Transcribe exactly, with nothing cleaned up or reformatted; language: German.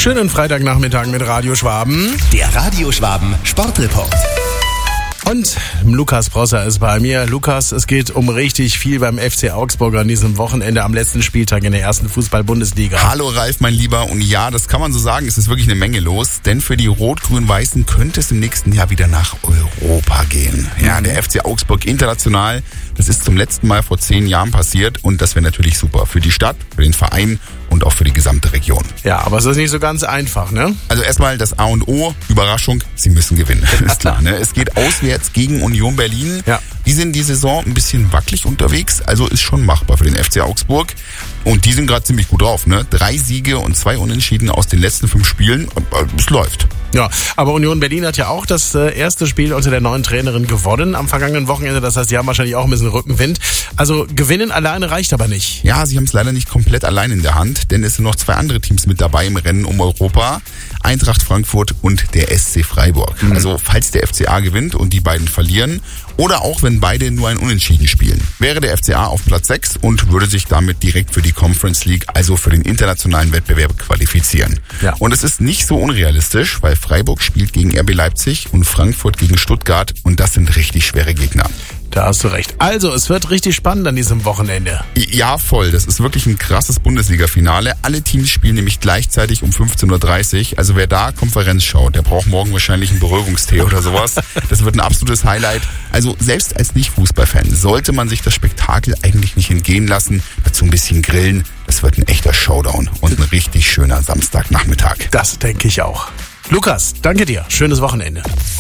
Schönen Freitagnachmittag mit Radio Schwaben. Der Radio Schwaben Sportreport. Und Lukas Prosser ist bei mir. Lukas, es geht um richtig viel beim F C Augsburg an diesem Wochenende am letzten Spieltag in der ersten Fußball-Bundesliga. Hallo Ralf, mein Lieber. Und ja, das kann man so sagen, es ist wirklich eine Menge los. Denn für die Rot-Grün-Weißen könnte es im nächsten Jahr wieder nach Europa gehen. Ja, der F C Augsburg international, das ist zum letzten Mal vor zehn Jahren passiert. Und das wäre natürlich super für die Stadt, für den Verein und auch für die gesamte Region. Ja, aber es ist nicht so ganz einfach, ne? Also erstmal das A und O, Überraschung, sie müssen gewinnen. Ist klar, ne? Es geht auswärts gegen Union Berlin. Ja. Die sind die Saison ein bisschen wackelig unterwegs, also ist schon machbar für den F C Augsburg. Und die sind gerade ziemlich gut drauf, ne? Drei Siege und zwei Unentschieden aus den letzten fünf Spielen. Es läuft. Ja, aber Union Berlin hat ja auch das äh, erste Spiel unter der neuen Trainerin gewonnen am vergangenen Wochenende. Das heißt, die haben wahrscheinlich auch ein bisschen Rückenwind. Also gewinnen alleine reicht aber nicht. Ja, sie haben es leider nicht komplett allein in der Hand, denn es sind noch zwei andere Teams mit dabei im Rennen um Europa. Eintracht Frankfurt und der S C Freiburg. Mhm. Also falls der F C A gewinnt und die beiden verlieren oder auch wenn beide nur ein Unentschieden spielen, wäre der F C A auf Platz sechs und würde sich damit direkt für die Conference League, also für den internationalen Wettbewerb qualifizieren. Ja. Und es ist nicht so unrealistisch, weil Freiburg spielt gegen R B Leipzig und Frankfurt gegen Stuttgart und das sind richtig schwere Gegner. Da hast du recht. Also, es wird richtig spannend an diesem Wochenende. Ja, voll. Das ist wirklich ein krasses Bundesliga-Finale. Alle Teams spielen nämlich gleichzeitig um fünfzehn Uhr dreißig. Also wer da Konferenz schaut, der braucht morgen wahrscheinlich einen Berührungstee oder sowas. Das wird ein absolutes Highlight. Also selbst als Nicht-Fußballfan sollte man sich das Spektakel eigentlich nicht entgehen lassen. Dazu ein bisschen grillen. Das wird ein echter Showdown und ein richtig schöner Samstagnachmittag. Das denke ich auch. Lukas, danke dir. Schönes Wochenende.